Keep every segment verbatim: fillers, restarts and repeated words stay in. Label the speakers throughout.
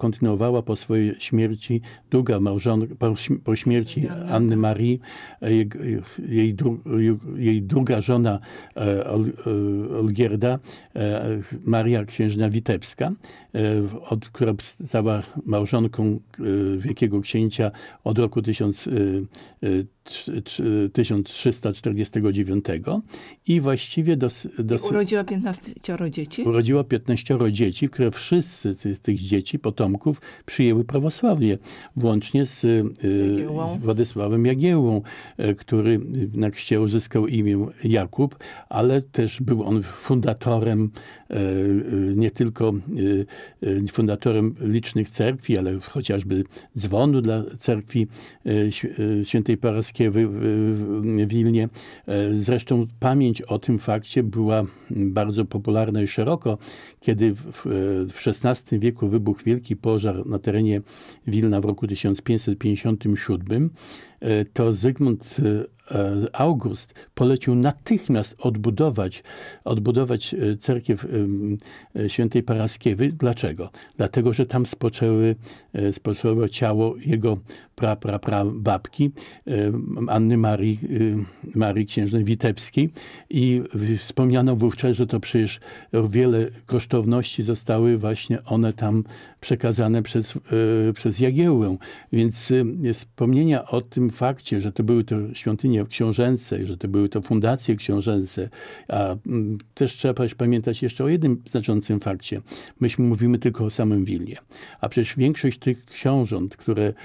Speaker 1: kontynuowała po swojej śmierci druga małżonka, po, po śmierci Anny Marii, jej, jej, dru, jej druga żona Ol, Olgierda, Maria księżna Witebska, od, która stała małżonką wielkiego księcia od roku tysiąc trzysta czterdziestego dziewiątego i właściwie dos, dos,
Speaker 2: urodziła piętnaścioro dzieci?
Speaker 1: Urodziła piętnaścioro dzieci, które wszyscy z tych dzieci, potomków, przyjęły prawosławie, włącznie z, z Władysławem Jagiełłą, który na chrzcie uzyskał imię Jakub, ale też był on fundatorem, nie tylko fundatorem licznych cerkwi, ale chociażby dzwonu dla cerkwi świętej Paraskiej w, w Wilnie. Zresztą pamięć o tym fakcie była bardzo popularna i szeroko, kiedy w, w szesnastym wieku wybuchł wielki pożar na terenie Wilna w roku tysiąc pięćset pięćdziesiątym siódmym. To Zygmunt August polecił natychmiast odbudować, odbudować cerkiew świętej Paraskiewy. Dlaczego? Dlatego, że tam spoczęły, spoczęło ciało jego pra, pra, pra babki, Anny Marii, Marii księżnej Witebskiej i wspomniano wówczas, że to przecież wiele kosztowności zostały właśnie one tam przekazane przez, przez Jagiełłę. Więc wspomnienia o tym fakcie, że to były to świątynie książęce, że to były to fundacje książęce, a m, też trzeba pamiętać jeszcze o jednym znaczącym fakcie. Myśmy mówimy tylko o samym Wilnie. A przecież większość tych książąt, które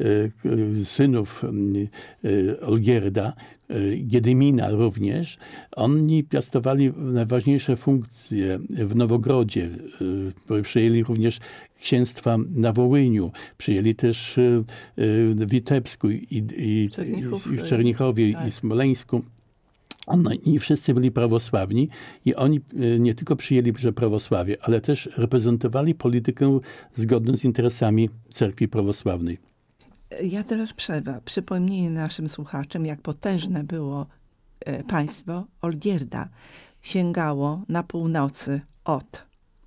Speaker 1: e, synów e, Olgierda, Giedymina również, oni piastowali najważniejsze funkcje w Nowogrodzie. Przyjęli również księstwa na Wołyniu, przyjęli też w Witebsku i, i, i w Czernichowie tak. i Smoleńsku. Oni wszyscy byli prawosławni i oni nie tylko przyjęli że prawosławie, ale też reprezentowali politykę zgodną z interesami cerkwi prawosławnej.
Speaker 2: Ja teraz przerwę. Przypomnij naszym słuchaczom, jak potężne było e, państwo Olgierda. Sięgało na północy od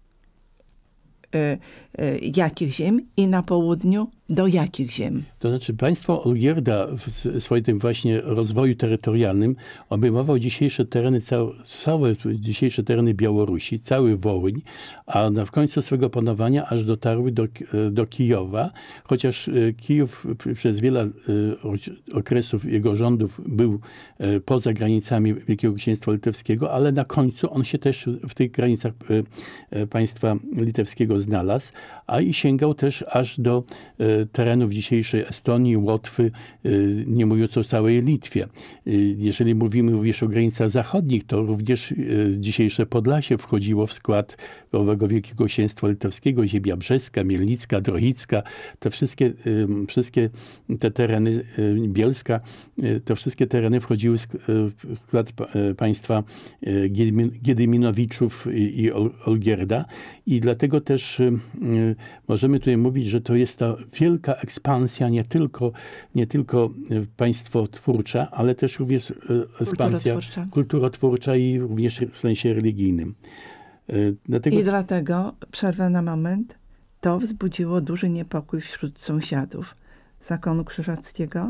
Speaker 2: e, e, jakich ziem i na południu do jakich ziem?
Speaker 1: To znaczy państwo Olgierda w swoim właśnie rozwoju terytorialnym obejmował dzisiejsze tereny, całe, całe dzisiejsze tereny Białorusi, cały Wołyń, a na w końcu swego panowania aż dotarły do, do Kijowa, chociaż Kijów przez wiele okresów jego rządów był poza granicami Wielkiego Księstwa Litewskiego, ale na końcu on się też w tych granicach państwa litewskiego znalazł, a i sięgał też aż do terenów dzisiejszej Estonii, Łotwy, nie mówiąc o całej Litwie. Jeżeli mówimy również o granicach zachodnich, to również dzisiejsze Podlasie wchodziło w skład owego Wielkiego Księstwa Litewskiego, ziemia brzeska, mielnicka, drohicka, te wszystkie, wszystkie te tereny, Bielska, te wszystkie tereny wchodziły w skład państwa Giedyminowiczów i Olgierda i dlatego też możemy tutaj mówić, że to jest ta wielka ekspansja, nie tylko, nie tylko państwotwórcza, ale też również ekspansja
Speaker 2: kulturotwórcza,
Speaker 1: kulturotwórcza i również w sensie religijnym.
Speaker 2: Dlatego... I dlatego, przerwę na moment, to wzbudziło duży niepokój wśród sąsiadów zakonu krzyżackiego,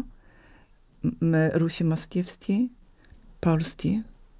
Speaker 2: Rusi Moskiewskiej, Polski.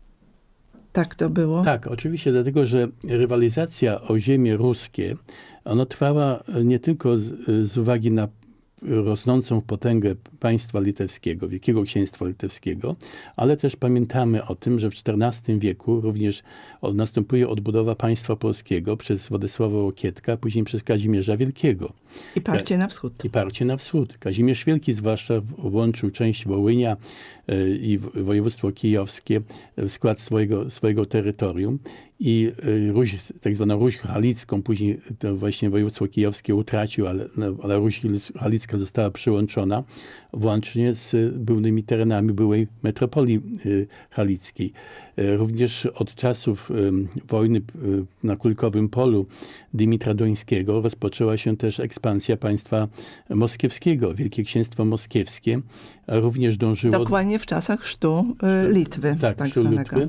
Speaker 2: Tak to było?
Speaker 1: Tak, oczywiście, dlatego, że rywalizacja o ziemię ruskie, ona trwała nie tylko z, z uwagi na rosnącą potęgę państwa litewskiego, Wielkiego Księstwa Litewskiego, ale też pamiętamy o tym, że w czternastym wieku również następuje odbudowa państwa polskiego przez Władysława Łokietka, później przez Kazimierza Wielkiego.
Speaker 2: I parcie na wschód.
Speaker 1: I parcie na wschód. Kazimierz Wielki zwłaszcza włączył część Wołynia i województwo kijowskie w skład swojego, swojego terytorium. I Ruś, tak zwaną Ruś Halicką, później to właśnie województwo kijowskie utracił, ale, ale Ruś Halicka została przyłączona włącznie z byłymi terenami byłej metropolii halickiej. Również od czasów wojny na Kulkowym Polu Dymitra Dońskiego rozpoczęła się też ekspansja państwa moskiewskiego. Wielkie Księstwo Moskiewskie również dążyło...
Speaker 2: Dokładnie w czasach chrztu Litwy.
Speaker 1: Tak,
Speaker 2: tak
Speaker 1: chrztu Litwy.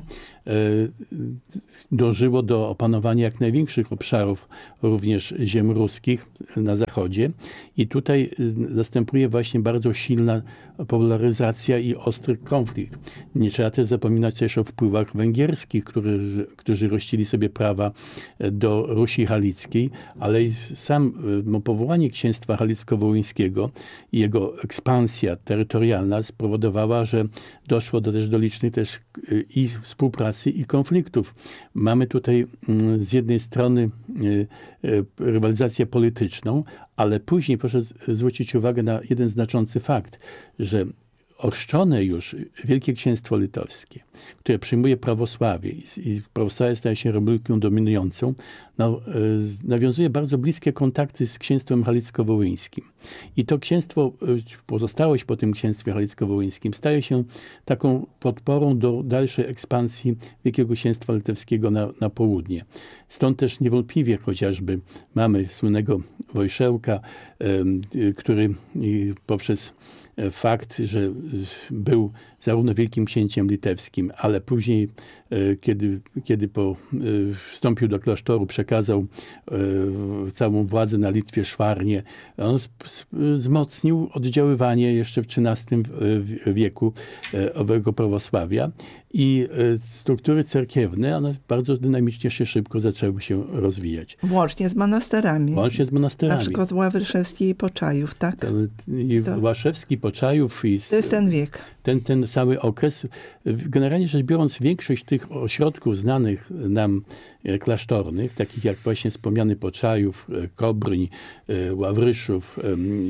Speaker 1: dążyło do opanowania jak największych obszarów, również ziem ruskich na zachodzie. I tutaj następuje właśnie bardzo silna polaryzacja i ostry konflikt. Nie trzeba też zapominać też o wpływach węgierskich, którzy, którzy rościli sobie prawa do Rusi Halickiej, ale i sam no, powołanie księstwa halicko-wołyńskiego i jego ekspansja terytorialna spowodowała, że doszło do, też do licznych też i współpracy, i konfliktów. Mamy tutaj z jednej strony rywalizację polityczną, ale później proszę zwrócić uwagę na jeden znaczący fakt, że ochrzczone już Wielkie Księstwo Litewskie, które przyjmuje prawosławie i, i prawosławie staje się republiką dominującą, no, y, nawiązuje bardzo bliskie kontakty z księstwem halicko-wołyńskim. I to księstwo, y, pozostałość po tym księstwie halicko-wołyńskim staje się taką podporą do dalszej ekspansji Wielkiego Księstwa Litewskiego na, na południe. Stąd też niewątpliwie chociażby mamy słynnego Wojszełka, y, y, który y, poprzez fakt, że był zarówno wielkim księciem litewskim, ale później, kiedy, kiedy po, wstąpił do klasztoru, przekazał całą władzę na Litwie Szwarnie. On wzmocnił oddziaływanie jeszcze w trzynastym wieku owego prawosławia i struktury cerkiewne, one bardzo dynamicznie się szybko zaczęły się rozwijać.
Speaker 2: Włącznie z monasterami.
Speaker 1: Włącznie z monasterami.
Speaker 2: Na przykład Ławyszewski i Poczajów, tak?
Speaker 1: Ten, i to, Łaszewski, Poczajów. I
Speaker 2: to jest ten wiek.
Speaker 1: Ten, ten cały okres. Generalnie rzecz biorąc, większość tych ośrodków znanych nam klasztornych, takich jak właśnie wspomniany Poczajów, Kobryń, Ławryszów,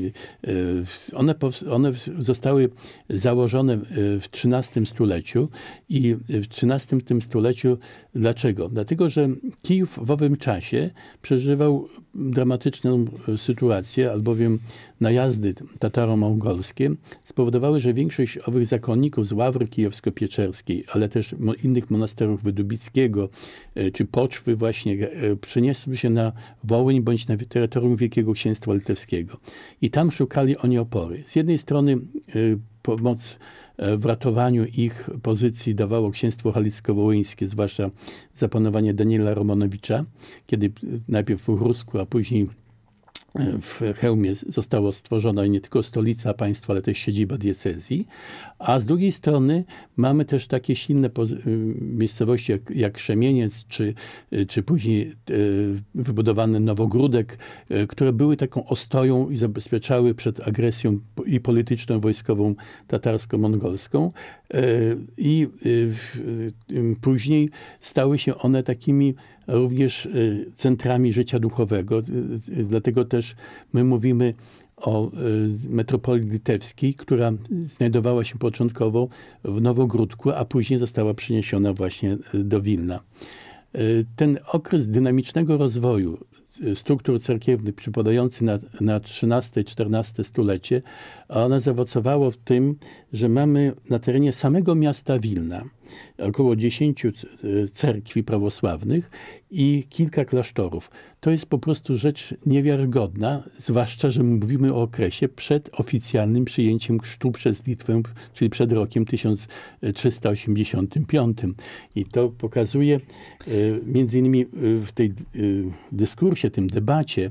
Speaker 1: one, one zostały założone w trzynastym stuleciu i w trzynastym tym stuleciu dlaczego? Dlatego, że Kijów w owym czasie przeżywał dramatyczną sytuację, albowiem najazdy tataro-mongolskie spowodowały, że większość owych zakonników z Ławry kijowsko-pieczerskiej, ale też innych monasterów Wydubickiego czy Poczwy właśnie przeniosły się na Wołyń bądź na terytorium Wielkiego Księstwa Litewskiego. I tam szukali oni opory. Z jednej strony pomoc w ratowaniu ich pozycji dawało księstwo halicko-wołyńskie, zwłaszcza zapanowanie Daniela Romanowicza, kiedy najpierw w Rusku, a później w Chełmie została stworzona nie tylko stolica państwa, ale też siedziba diecezji. A z drugiej strony mamy też takie silne miejscowości jak, jak Krzemieniec, czy, czy później wybudowany Nowogródek, które były taką ostoją i zabezpieczały przed agresją i polityczną, wojskową tatarsko-mongolską. I później stały się one takimi również centrami życia duchowego. Dlatego też my mówimy o metropolii litewskiej, która znajdowała się początkowo w Nowogródku, a później została przeniesiona właśnie do Wilna. Ten okres dynamicznego rozwoju struktur cerkiewnych przypadający na, na trzynaste czternaste stulecie, ona zaowocowała w tym, że mamy na terenie samego miasta Wilna około dziesięciu cerkwi prawosławnych i kilka klasztorów. To jest po prostu rzecz niewiarygodna, zwłaszcza, że mówimy o okresie przed oficjalnym przyjęciem chrztu przez Litwę, czyli przed rokiem tysiąc trzysta osiemdziesiątym piątym. I to pokazuje między innymi w tej dyskursie, tym debacie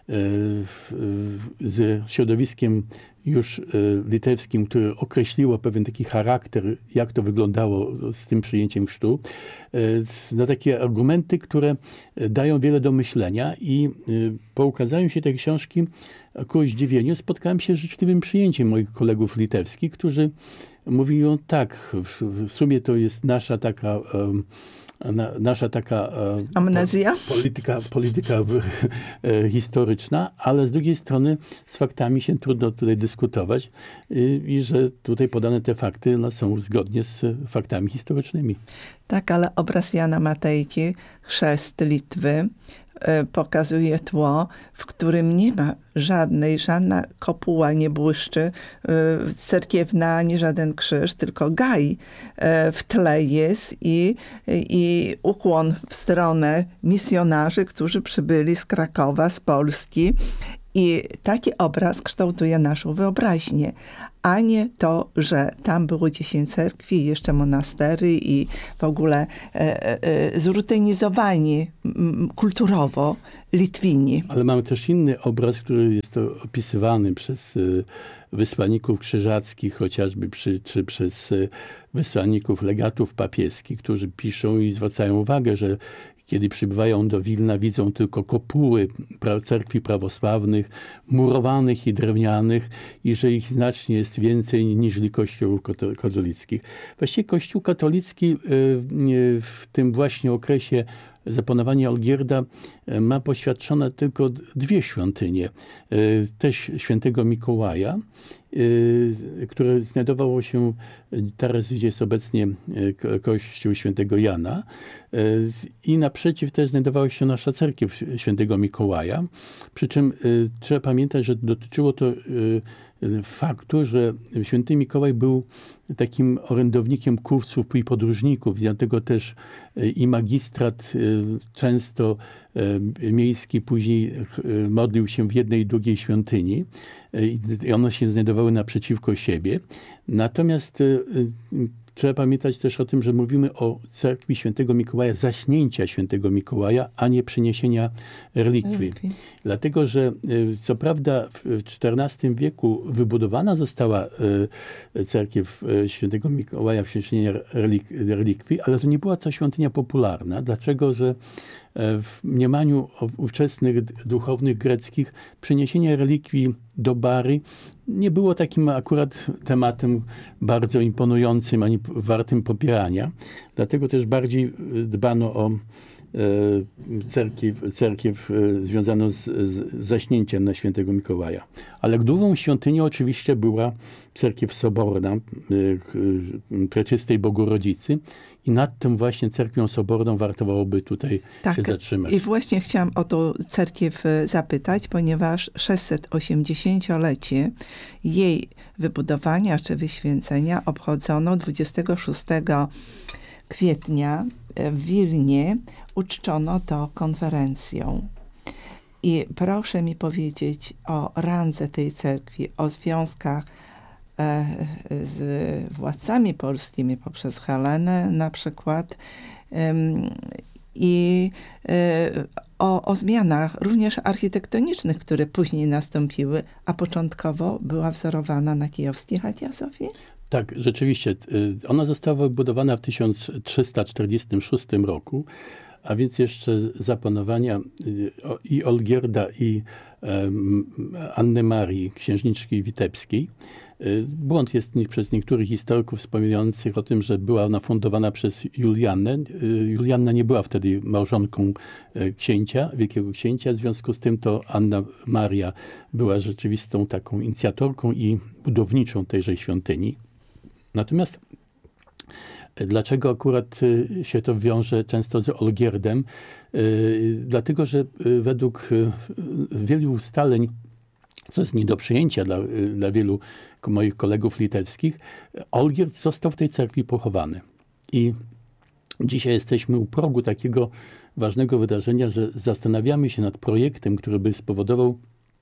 Speaker 1: z środowiskiem już litewskim, które określiło pewien taki charakter, jak to wyglądało z tym przyjęciem chrztu, na takie argumenty, które dają wiele do myślenia i po ukazaniu się tej książki ku zdziwieniu spotkałem się z życzliwym przyjęciem moich kolegów litewskich, którzy mówili, o tak, w sumie to jest nasza taka Na, nasza taka
Speaker 2: amnezja,
Speaker 1: po, polityka, polityka e, historyczna, ale z drugiej strony z faktami się trudno tutaj dyskutować i, i że tutaj podane te fakty no, są zgodnie z faktami historycznymi.
Speaker 2: Tak, ale obraz Jana Matejki, chrzest Litwy, pokazuje tło, w którym nie ma żadnej, żadna kopuła nie błyszczy, cerkiewna, ani żaden krzyż, tylko gaj w tle jest i, i ukłon w stronę misjonarzy, którzy przybyli z Krakowa, z Polski. I taki obraz kształtuje naszą wyobraźnię. a nie to, że tam było dziesięć cerkwi, jeszcze monastery i w ogóle e, e, zrutynizowani m, kulturowo Litwini.
Speaker 1: Ale mamy też inny obraz, który jest to opisywany przez y, wysłanników krzyżackich, chociażby przy, czy przez y, wysłanników legatów papieskich, którzy piszą i zwracają uwagę, że kiedy przybywają do Wilna, widzą tylko kopuły pra- cerkwi prawosławnych, murowanych i drewnianych i że ich znacznie jest więcej niż kościołów katolickich. Właściwie kościół katolicki y, y, w tym właśnie okresie zapanowania Olgierda ma poświadczone tylko dwie świątynie. Też świętego Mikołaja, które znajdowało się, teraz gdzie jest obecnie kościół świętego Jana, i naprzeciw też znajdowała się nasza cerkiew świętego Mikołaja. Przy czym trzeba pamiętać, że dotyczyło to faktu, że święty Mikołaj był takim orędownikiem kupców i podróżników, dlatego też i magistrat często miejski później modlił się w jednej i drugiej świątyni i one się znajdowały naprzeciwko siebie. Natomiast trzeba pamiętać też o tym, że mówimy o cerkwi świętego Mikołaja, zaśnięcia świętego Mikołaja, a nie przeniesienia relikwii. relikwii. Dlatego, że co prawda w czternastym wieku wybudowana została cerkiew świętego Mikołaja, przeniesienia relik- relikwii, ale to nie była to świątynia popularna, dlatego, że w mniemaniu ówczesnych duchownych greckich przeniesienie relikwii do Bary nie było takim akurat tematem bardzo imponującym ani wartym popierania. Dlatego też bardziej dbano o cerkiew, cerkiew związaną z, z zaśnięciem na świętego Mikołaja. Ale główną świątynią oczywiście była cerkiew soborna Preczystej Bogorodzicy i nad tym właśnie cerkwią soborną warto byłoby tutaj
Speaker 2: tak,
Speaker 1: się zatrzymać.
Speaker 2: I właśnie chciałam o tą cerkiew zapytać, ponieważ sześćsetosiemdziesięciolecie jej wybudowania czy wyświęcenia obchodzono dwudziestego szóstego kwietnia w Wilnie. Uczczono to konferencją. I proszę mi powiedzieć o randze tej cerkwi, o związkach e, z władcami polskimi poprzez Helenę na przykład ym, i y, o, o zmianach również architektonicznych, które później nastąpiły, a początkowo była wzorowana na kijowskiej Hagia Sofii?
Speaker 1: Tak, rzeczywiście. Ona została wybudowana w tysiąc trzysta czterdziestym szóstym roku, a więc jeszcze za panowania i Olgierda, i um, Anny Marii, księżniczki witebskiej. Błąd jest przez niektórych historyków wspominających o tym, że była ona fundowana przez Juliannę. Julianna nie była wtedy małżonką księcia, wielkiego księcia, w związku z tym to Anna Maria była rzeczywistą taką inicjatorką i budowniczą tejże świątyni. Natomiast dlaczego akurat się to wiąże często z Olgierdem? Dlatego, że według wielu ustaleń, co jest nie do przyjęcia dla, dla wielu moich kolegów litewskich, Olgierd został w tej cerkwi pochowany. I dzisiaj jesteśmy u progu takiego ważnego wydarzenia, że zastanawiamy się nad projektem, który by spowodował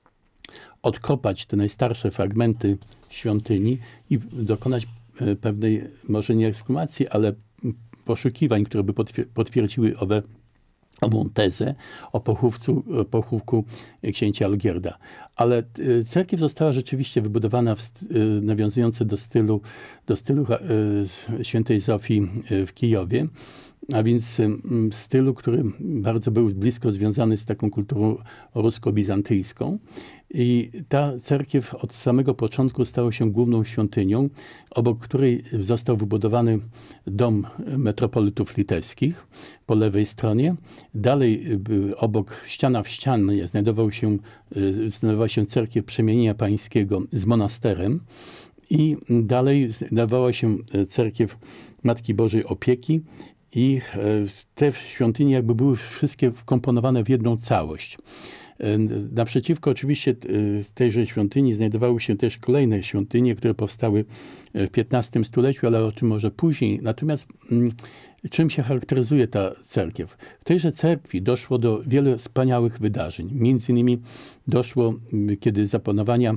Speaker 1: odkopać te najstarsze fragmenty świątyni i dokonać pewnej, może nie ekshumacji, ale poszukiwań, które by potwierdziły owe, ową tezę o pochówcu, pochówku księcia Olgierda. Ale cerkiew została rzeczywiście wybudowana w, nawiązujące do stylu, do stylu świętej Zofii w Kijowie, a więc w stylu, który bardzo był blisko związany z taką kulturą rusko-bizantyjską. I ta cerkiew od samego początku stała się główną świątynią, obok której został wybudowany dom metropolitów litewskich po lewej stronie. Dalej obok, ściana w ścianie, znajdował się, znajdowała się cerkiew Przemienienia Pańskiego z monasterem. I dalej znajdowała się cerkiew Matki Bożej Opieki. I te świątynie jakby były wszystkie wkomponowane w jedną całość. Naprzeciwko oczywiście tejże świątyni znajdowały się też kolejne świątynie, które powstały w piętnastym stuleciu, ale o tym może później. Natomiast czym się charakteryzuje ta cerkiew? W tejże cerkwi doszło do wielu wspaniałych wydarzeń. Między innymi doszło, kiedy za panowania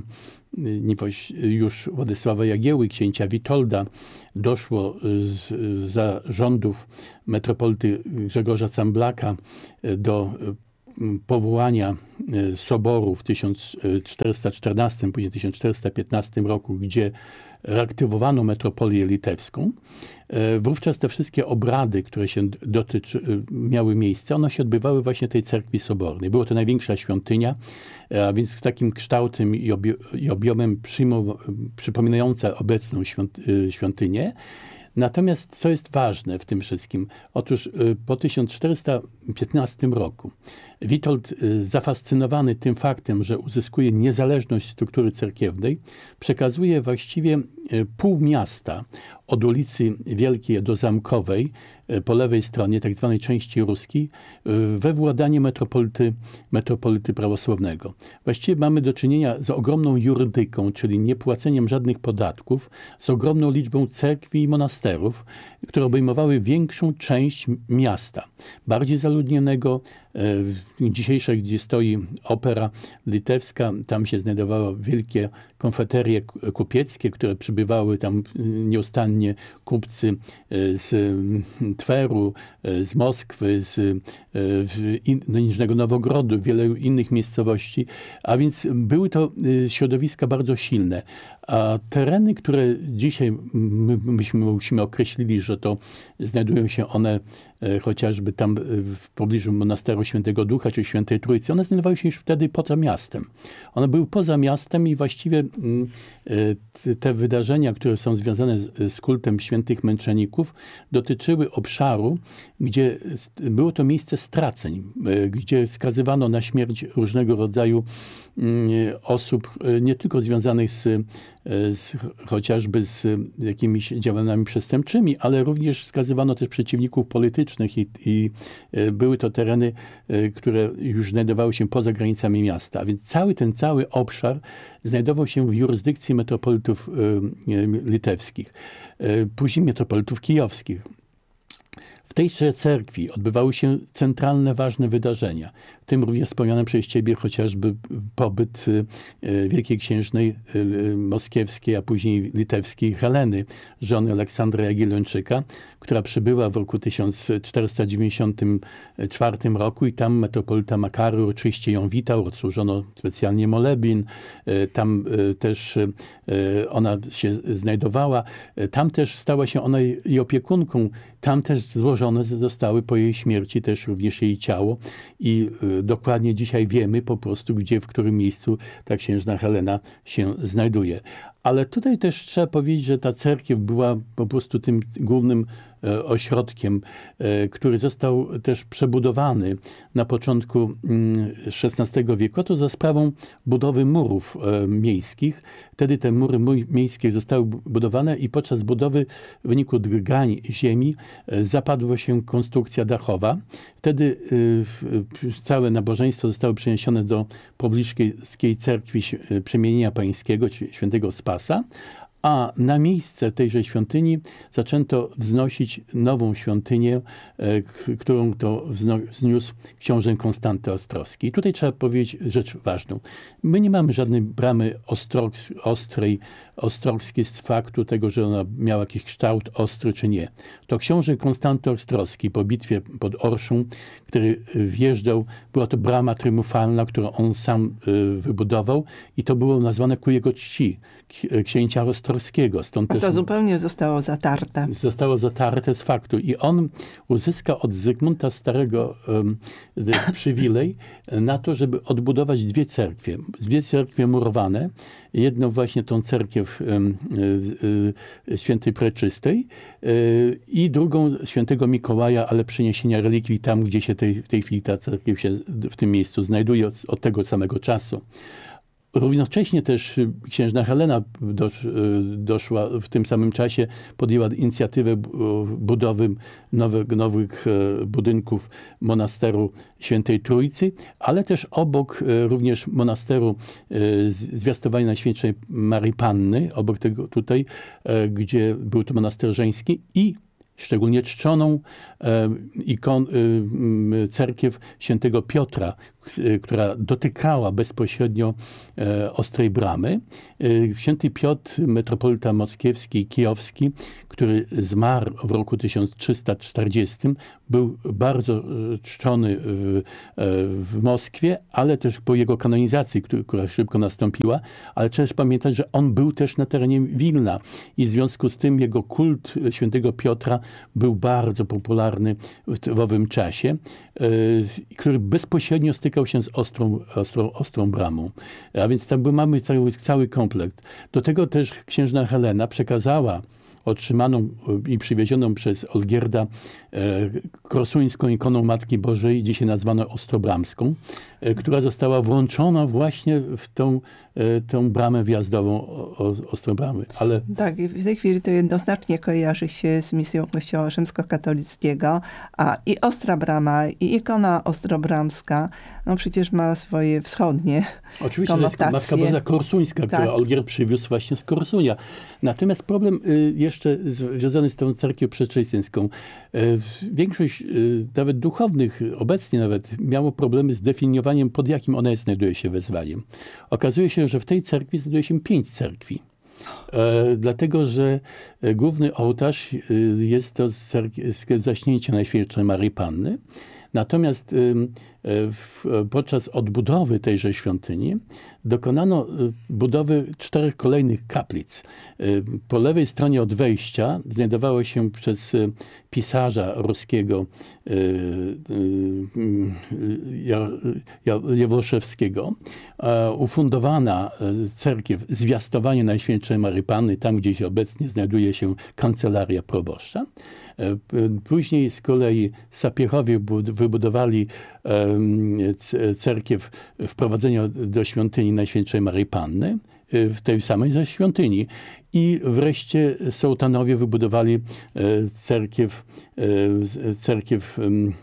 Speaker 1: już Władysława Jagieły, księcia Witolda, doszło z, za rządów metropolity Grzegorza Camblaka do powołania soboru w tysiąc czterysta czternastym, później tysiąc czterysta piętnastym roku, gdzie reaktywowano metropolię litewską. Wówczas te wszystkie obrady, które się dotyczy, miały miejsce, one się odbywały właśnie w tej cerkwi sobornej. Było to największa świątynia, a więc z takim kształtem i, obi i objemem przypominająca obecną świąt świątynię. Natomiast co jest ważne w tym wszystkim? Otóż po tysiąc czterysta piętnastym roku Witold, zafascynowany tym faktem, że uzyskuje niezależność struktury cerkiewnej, przekazuje właściwie pół miasta od ulicy Wielkiej do Zamkowej po lewej stronie, tak zwanej części ruskiej, we władanie metropolity, metropolity prawosławnego. Właściwie mamy do czynienia z ogromną jurydyką, czyli niepłaceniem żadnych podatków, z ogromną liczbą cerkwi i monasterów, które obejmowały większą część miasta, bardziej zaludnionego. Dzisiejsze, gdzie stoi opera litewska, tam się znajdowały wielkie konfeterie kupieckie, które przybywały tam nieustannie kupcy z Tweru, z Moskwy, z Niżnego Nowogrodu, wiele innych miejscowości, a więc były to środowiska bardzo silne. A tereny, które dzisiaj my, myśmy musimy określili, że to znajdują się one e, chociażby tam w pobliżu monasteru Świętego Ducha czy Świętej Trójcy, one znajdowały się już wtedy poza miastem. One były poza miastem i właściwie m, e, te wydarzenia, które są związane z, z kultem świętych męczenników, dotyczyły obszaru, gdzie było to miejsce straceń, e, gdzie skazywano na śmierć różnego rodzaju m, osób, e, nie tylko związanych z Z, chociażby z jakimiś działaniami przestępczymi, ale również skazywano też przeciwników politycznych i, i były to tereny, które już znajdowały się poza granicami miasta. A więc cały ten cały obszar znajdował się w jurysdykcji metropolitów litewskich, później metropolitów kijowskich. W tejże cerkwi odbywały się centralne, ważne wydarzenia, w tym również wspomniane przez ciebie chociażby pobyt wielkiej księżnej moskiewskiej, a później litewskiej Heleny, żony Aleksandra Jagiellończyka, która przybyła w roku tysiąc czterysta dziewięćdziesiątym czwartym roku i tam metropolita Makary oczywiście ją witał, odsłużono specjalnie molebin, tam też ona się znajdowała, tam też stała się ona jej opiekunką, tam też złożono zostały po jej śmierci też również jej ciało i y, dokładnie dzisiaj wiemy po prostu, gdzie, w którym miejscu ta księżna Helena się znajduje. Ale tutaj też trzeba powiedzieć, że ta cerkiew była po prostu tym głównym e, ośrodkiem, e, który został też przebudowany na początku mm, szesnastego wieku. To za sprawą budowy murów e, miejskich. Wtedy te mury miejskie zostały budowane i podczas budowy w wyniku drgań ziemi e, zapadła się konstrukcja dachowa. Wtedy e, całe nabożeństwo zostało przeniesione do pobliskiej cerkwi Przemienienia Pańskiego, świętego Spasa, a na miejsce tejże świątyni zaczęto wznosić nową świątynię, e, którą to wzniósł książę Konstanty Ostrowski. I tutaj trzeba powiedzieć rzecz ważną. My nie mamy żadnej bramy ostrogs ostrej, ostrowskiej z faktu tego, że ona miała jakiś kształt ostry czy nie. To książę Konstanty Ostrowski po bitwie pod Orszą, który wjeżdżał, była to brama triumfalna, którą on sam y, wybudował i to było nazwane ku jego czci, księcia Ostrowskiego. Stąd
Speaker 2: A to
Speaker 1: też
Speaker 2: zupełnie zostało zatarte.
Speaker 1: Zostało zatarte z faktu. I on uzyskał od Zygmunta Starego um, przywilej na to, żeby odbudować dwie cerkwie. Dwie cerkwie murowane. Jedną właśnie tą cerkiew um, y, y, świętej Preczystej y, i drugą świętego Mikołaja, ale przeniesienia relikwii tam, gdzie się tej, w tej chwili ta cerkiew się w tym miejscu znajduje od, od tego samego czasu. Równocześnie też księżna Helena dosz, doszła w tym samym czasie, podjęła inicjatywę budowy nowych, nowych budynków monasteru Świętej Trójcy, ale też obok również monasteru Zwiastowania Najświętszej Maryi Panny, obok tego tutaj, gdzie był to monaster żeński i szczególnie czczoną e, ikon, e, cerkiew świętego Piotra, e, która dotykała bezpośrednio e, Ostrej Bramy. E, święty Piotr, metropolita moskiewski i kijowski, który zmarł w roku tysiąc trzysta czterdziestym, był bardzo e, czczony w, e, w Moskwie, ale też po jego kanonizacji, który, która szybko nastąpiła, ale trzeba pamiętać, że on był też na terenie Wilna i w związku z tym jego kult świętego Piotra był bardzo popularny w, w owym czasie, e, który bezpośrednio stykał się z Ostrą, Ostrą, Ostrą Bramą. A więc tam mamy cały, cały komplekt. Do tego też księżna Helena przekazała otrzymaną i przywiezioną przez Olgierda e, korsuńską ikoną Matki Bożej, dzisiaj nazwaną Ostrobramską, e, która została włączona właśnie w tą, e, tą bramę wjazdową o, o, Ostrobramy. Ale...
Speaker 2: Tak, w tej chwili to jednoznacznie kojarzy się z misją Kościoła Rzymskokatolickiego, a i Ostra Brama, i ikona ostrobramska, no przecież ma swoje wschodnie
Speaker 1: Oczywiście to jest Matka Boża Korsuńska, tak, która Olgierd przywiózł właśnie z Korsunia. Natomiast problem y, jeszcze związany z tą cerkwią przedchrześcijańską. Większość nawet duchownych, obecnie nawet, miało problemy z definiowaniem, pod jakim ona znajduje się wezwaniem. Okazuje się, że w tej cerkwi znajduje się pięć cerkwi. E, dlatego, że główny ołtarz jest to zaśnięcie Najświętszej Maryi Panny. Natomiast w, podczas odbudowy tejże świątyni dokonano budowy czterech kolejnych kaplic. Po lewej stronie od wejścia znajdowało się przez pisarza ruskiego Jawłoszewskiego ufundowana cerkiew Zwiastowanie Najświętszej Maryi Panny, tam gdzie się obecnie znajduje się kancelaria proboszcza. Później z kolei Sapiechowie wybudowali cerkiew Wprowadzenia do świątyni Najświętszej Maryi Panny w tej samej ze świątyni. I wreszcie Sołtanowie wybudowali cerkiew, cerkiew,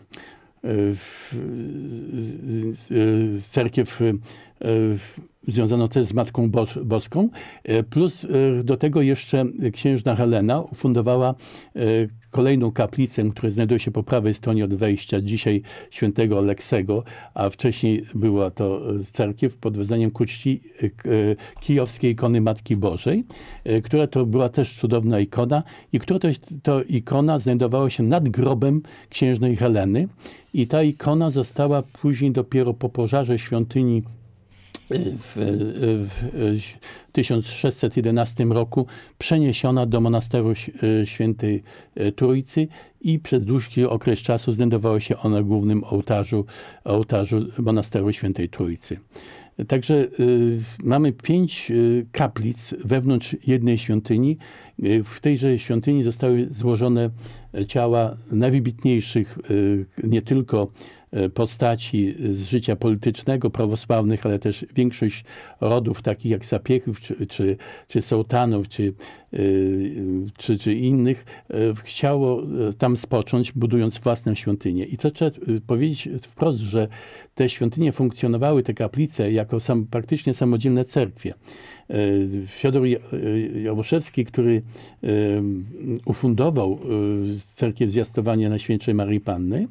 Speaker 1: cerkiew związaną też z Matką Bos- Boską, plus do tego jeszcze księżna Helena ufundowała kolejną kaplicę, która znajduje się po prawej stronie od wejścia, dzisiaj świętego Aleksego, a wcześniej była to cerkiew pod wezwaniem ku czci kijowskiej ikony Matki Bożej, która to była też cudowna ikona i która to, to ikona znajdowała się nad grobem księżnej Heleny i ta ikona została później dopiero po pożarze świątyni W, w tysiąc sześćset jedenastym roku przeniesiona do monasteru Świętej Trójcy i przez dłuższy okres czasu znajdowała się ona w głównym ołtarzu, ołtarzu monasteru Świętej Trójcy. Także y, mamy pięć y, kaplic wewnątrz jednej świątyni. Y, w tejże świątyni zostały złożone ciała najwybitniejszych y, nie tylko y, postaci z życia politycznego, prawosławnych, ale też większość rodów takich jak Sapiechów, czy, czy, czy Sołtanów, czy, y, czy, czy innych, y, chciało tam spocząć, budując własną świątynię. I to trzeba powiedzieć wprost, że te świątynie funkcjonowały, te kaplice, jako sam, praktycznie samodzielne cerkwie. Fiodor Jawłoszewski, który ufundował cerkiew Zwiastowania Najświętszej Maryi Panny,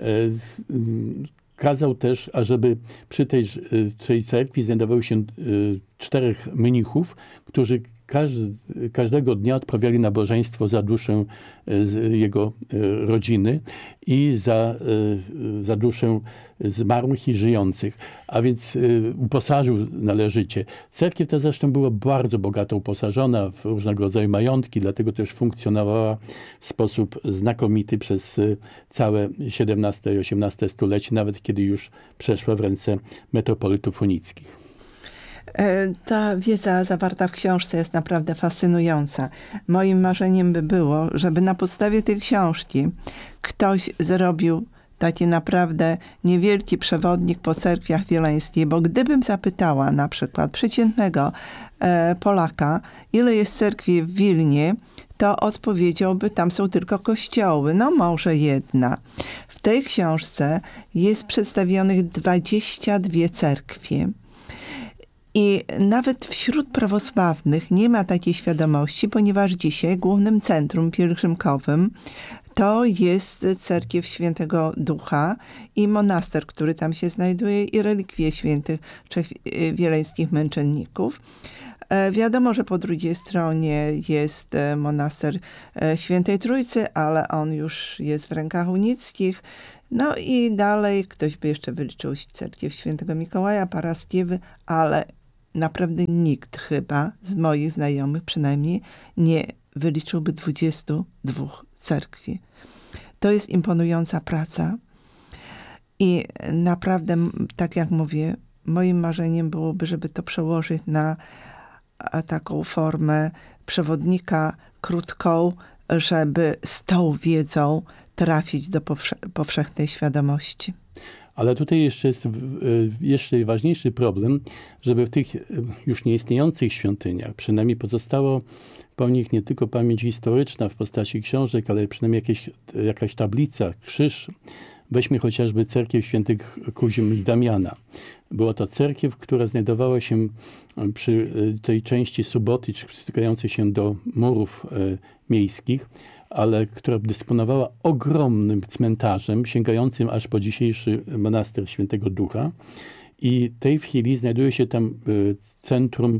Speaker 1: kazał też, ażeby przy tej, tej cerkwi znajdowało się czterech mnichów, którzy każdy, każdego dnia odprawiali nabożeństwo za duszę jego rodziny i za, za duszę zmarłych i żyjących. A więc uposażył należycie. Cerkiew ta zresztą była bardzo bogato uposażona w różnego rodzaju majątki, dlatego też funkcjonowała w sposób znakomity przez całe siedemnaste i osiemnaste stulecie, nawet kiedy już przeszła w ręce metropolitów unickich.
Speaker 2: Ta wiedza zawarta w książce jest naprawdę fascynująca. Moim marzeniem by było, żeby na podstawie tej książki ktoś zrobił taki naprawdę niewielki przewodnik po cerkwiach wileńskich, bo gdybym zapytała na przykład przeciętnego e, Polaka, ile jest cerkwi w Wilnie, to odpowiedziałby, tam są tylko kościoły, no może jedna. W tej książce jest przedstawionych dwadzieścia dwie cerkwie. I nawet wśród prawosławnych nie ma takiej świadomości, ponieważ dzisiaj głównym centrum pielgrzymkowym to jest cerkiew Świętego Ducha i monaster, który tam się znajduje, i relikwie świętych trzech wileńskich męczenników. Wiadomo, że po drugiej stronie jest monaster Świętej Trójcy, ale on już jest w rękach unickich. No i dalej ktoś by jeszcze wyliczył cerkiew Świętego Mikołaja, Paraskiewy, ale naprawdę nikt chyba z moich znajomych przynajmniej nie wyliczyłby dwudziestu dwóch cerkwi. To jest imponująca praca i naprawdę, tak jak mówię, moim marzeniem byłoby, żeby to przełożyć na taką formę przewodnika krótką, żeby z tą wiedzą trafić do powsze- powszechnej świadomości.
Speaker 1: Ale tutaj jeszcze jest jeszcze ważniejszy problem, żeby w tych już nieistniejących świątyniach przynajmniej pozostało po nich nie tylko pamięć historyczna w postaci książek, ale przynajmniej jakieś, jakaś tablica, krzyż. Weźmy chociażby cerkiew świętych Kuzimy i Damiana. Była to cerkiew, która znajdowała się przy tej części Suboty, stykającej się do murów miejskich, ale która dysponowała ogromnym cmentarzem, sięgającym aż po dzisiejszy monaster Świętego Ducha. I w tej chwili znajduje się tam centrum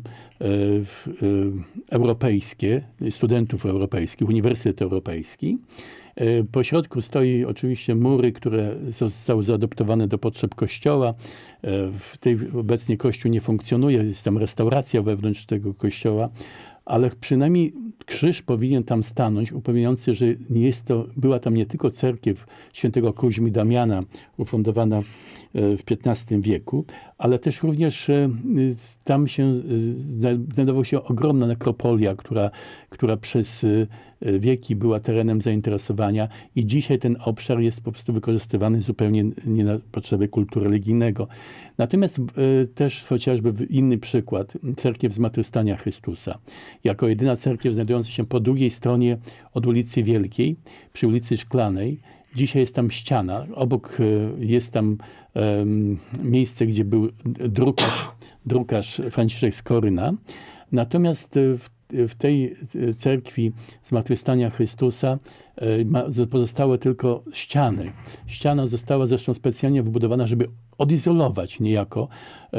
Speaker 1: europejskie, studentów europejskich, Uniwersytet Europejski. Po środku stoi oczywiście mury, które zostały zaadoptowane do potrzeb kościoła. W tej obecnie kościół nie funkcjonuje, jest tam restauracja wewnątrz tego kościoła, ale przynajmniej krzyż powinien tam stanąć, upewniający, że nie jest to, była tam nie tylko cerkiew świętego Kuzimy i Damiana, ufundowana w piętnastym wieku, ale też również tam się znajdowała się ogromna nekropolia, która, która przez wieki była terenem zainteresowania i dzisiaj ten obszar jest po prostu wykorzystywany zupełnie nie na potrzeby kultu religijnego. Natomiast też chociażby inny przykład, cerkiew Zmartwychwstania Chrystusa. Jako jedyna cerkiew znajdująca się po drugiej stronie od ulicy Wielkiej, przy ulicy Szklanej. Dzisiaj jest tam ściana, obok jest tam um, miejsce, gdzie był drukarz, drukarz Franciszek Skoryna. Natomiast w, w tej cerkwi Zmartwychwstania Chrystusa ma, pozostały tylko ściany. Ściana została zresztą specjalnie wybudowana, żeby odizolować niejako e,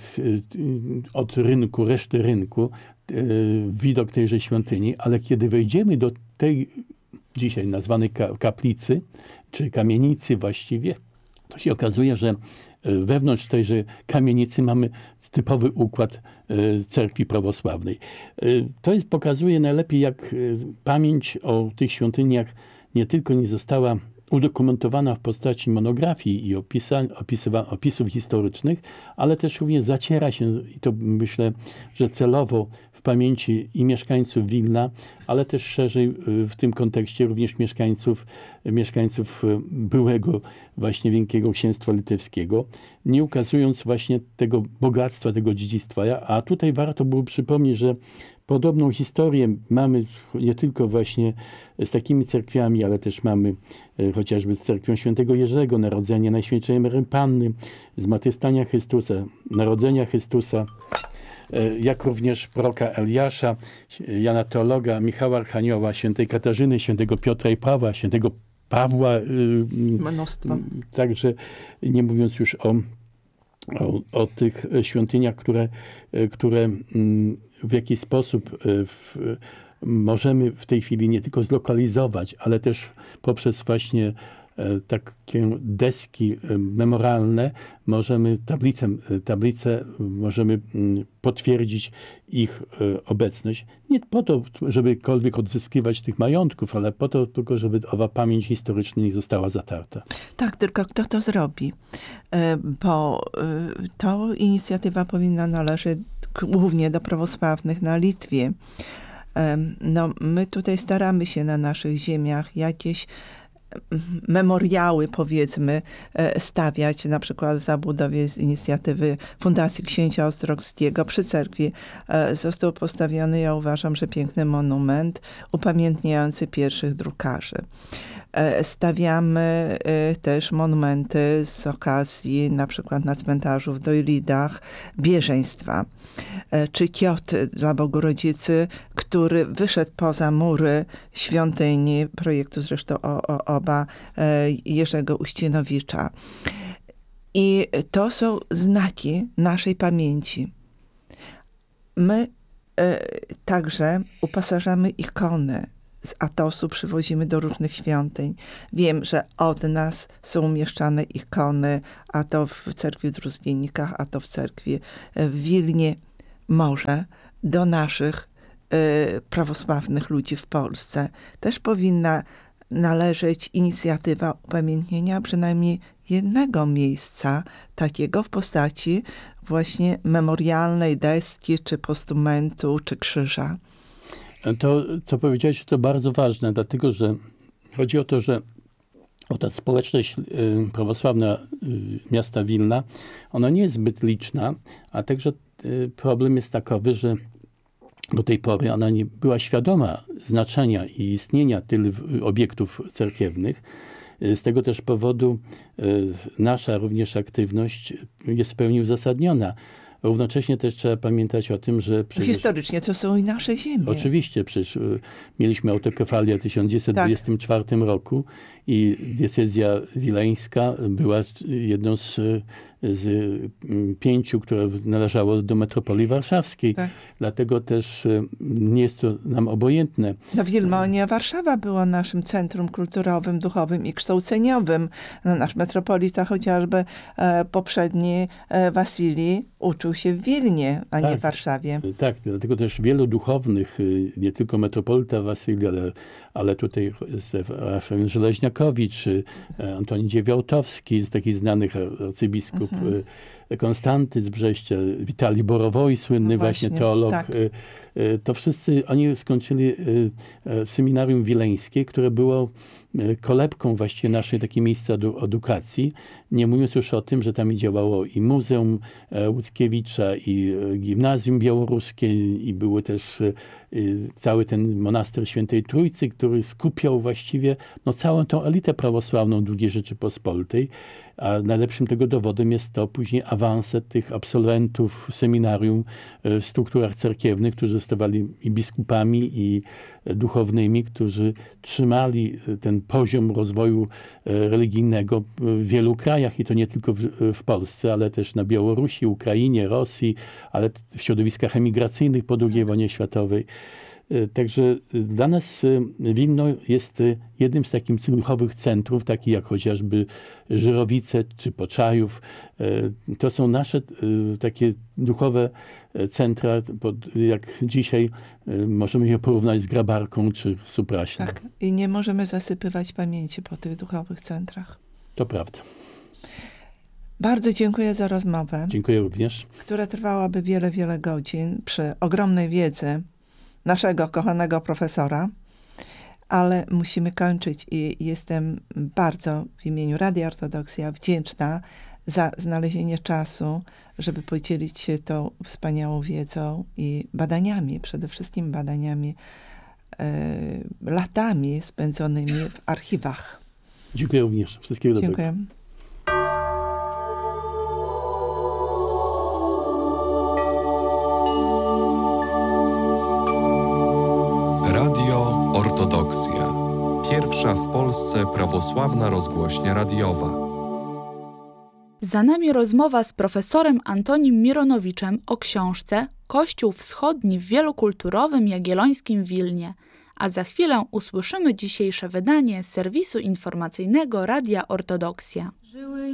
Speaker 1: od rynku, reszty rynku e, widok tejże świątyni, ale kiedy wejdziemy do tej dzisiaj nazwanej kaplicy, czy kamienicy właściwie, to się okazuje, że wewnątrz tejże kamienicy mamy typowy układ cerkwi prawosławnej. To jest, pokazuje najlepiej, jak pamięć o tych świątyniach nie tylko nie została udokumentowana w postaci monografii i opisa, opisywa, opisów historycznych, ale też również zaciera się, i to myślę, że celowo w pamięci i mieszkańców Wilna, ale też szerzej w tym kontekście również mieszkańców, mieszkańców byłego właśnie Wielkiego Księstwa Litewskiego, nie ukazując właśnie tego bogactwa, tego dziedzictwa. A tutaj warto było przypomnieć, że podobną historię mamy nie tylko właśnie z takimi cerkwiami, ale też mamy e, chociażby z cerkwią świętego Jerzego, narodzenia Najświętszej Mary Panny, Zmartwychwstania Chrystusa, narodzenia Chrystusa, e, jak również proroka Eliasza, Jana Teologa, Michała Archanioła, świętej Katarzyny, świętego Piotra i Pawła, świętego Pawła. E,
Speaker 2: Mnóstwo.
Speaker 1: Także nie mówiąc już o O, o tych świątyniach, które, które w jakiś sposób w, możemy w tej chwili nie tylko zlokalizować, ale też poprzez właśnie takie deski memorialne możemy, tablice, tablice możemy potwierdzić ich obecność. Nie po to, żebykolwiek odzyskiwać tych majątków, ale po to tylko, żeby owa pamięć historyczna nie została zatarta.
Speaker 2: Tak, tylko kto to zrobi? Bo to inicjatywa powinna należeć głównie do prawosławnych na Litwie. No, my tutaj staramy się na naszych ziemiach jakieś memoriały, powiedzmy, stawiać, na przykład w zabudowie z inicjatywy Fundacji Księcia Ostrogskiego przy cerkwi został postawiony, ja uważam, że piękny monument upamiętniający pierwszych drukarzy. Stawiamy też monumenty z okazji na przykład na cmentarzu w Dojlidach bieżeństwa, czy Kioty dla Bogurodzicy, który wyszedł poza mury świątyni, projektu zresztą o, o, oba Jerzego Uścinowicza. I to są znaki naszej pamięci. My także uposażamy ikony z Atosu, przywozimy do różnych świątyń. Wiem, że od nas są umieszczane ikony, a to w cerkwi w Druzdzienikach, a to w cerkwi w Wilnie. Może do naszych y, prawosławnych ludzi w Polsce też powinna należeć inicjatywa upamiętnienia przynajmniej jednego miejsca, takiego w postaci właśnie memorialnej deski, czy postumentu, czy krzyża.
Speaker 1: To, co powiedziałeś, to bardzo ważne, dlatego że chodzi o to, że o ta społeczność y, prawosławna y, miasta Wilna, ona nie jest zbyt liczna, a także y, problem jest takowy, że do tej pory ona nie była świadoma znaczenia i istnienia tylu obiektów cerkiewnych. Z tego też powodu y, nasza również aktywność jest w pełni uzasadniona. Równocześnie też trzeba pamiętać o tym, że... Przecież,
Speaker 2: historycznie to są i nasze ziemie.
Speaker 1: Oczywiście, przecież y, mieliśmy autokefalię w tysiąc dziewięćset dwudziestym czwartym tak. roku i diecezja wileńska była jedną z, z pięciu, które należało do metropolii warszawskiej. Tak. Dlatego też y, nie jest to nam obojętne.
Speaker 2: No Wilmonia, Warszawa była naszym centrum kulturowym, duchowym i kształceniowym. No, nasz metropolita chociażby e, poprzedni e, Wasilii uczył się w Wilnie, a tak, nie w Warszawie.
Speaker 1: Tak, dlatego też wielu duchownych, nie tylko metropolita Wasylii, ale, ale tutaj Rafael Żeleźniakowicz, Antoni Dziewiałtowski, z takich znanych arcybiskup mhm. Konstanty z Brześcia, Witalij Borowoj, słynny no właśnie, właśnie teolog. Tak. To wszyscy, oni skończyli seminarium wileńskie, które było kolebką właściwie naszej takiej miejsca edukacji. Nie mówiąc już o tym, że tam działało i Muzeum Łódzkiewicza, i Gimnazjum Białoruskie, i były też cały ten monaster Świętej Trójcy, który skupiał właściwie no, całą tą elitę prawosławną drugiej Rzeczypospolitej. A najlepszym tego dowodem jest to później awanset tych absolwentów seminarium w strukturach cerkiewnych, którzy zostawali i biskupami, i duchownymi, którzy trzymali ten poziom rozwoju religijnego w wielu krajach i to nie tylko w, w Polsce, ale też na Białorusi, Ukrainie, Rosji, ale w środowiskach emigracyjnych po drugiej wojnie światowej. Także dla nas Wilno jest jednym z takich duchowych centrów, takich jak chociażby Żyrowice czy Poczajów. To są nasze takie duchowe centra, jak dzisiaj możemy je porównać z Grabarką czy Supraślą.
Speaker 2: Tak, i nie możemy zasypywać pamięci po tych duchowych centrach.
Speaker 1: To prawda.
Speaker 2: Bardzo dziękuję za rozmowę.
Speaker 1: Dziękuję również.
Speaker 2: Która trwałaby wiele, wiele godzin przy ogromnej wiedzy naszego kochanego profesora, ale musimy kończyć i jestem bardzo w imieniu Radia Ortodoksja wdzięczna za znalezienie czasu, żeby podzielić się tą wspaniałą wiedzą i badaniami, przede wszystkim badaniami, e, latami spędzonymi w archiwach.
Speaker 1: Dziękuję również. Wszystkiego dobrego.
Speaker 2: Dziękuję.
Speaker 3: Radio Ortodoksja. Pierwsza w Polsce prawosławna rozgłośnia radiowa.
Speaker 4: Za nami rozmowa z profesorem Antonim Mironowiczem o książce Kościół Wschodni w wielokulturowym jagiellońskim Wilnie. A za chwilę usłyszymy dzisiejsze wydanie serwisu informacyjnego Radia Ortodoksja.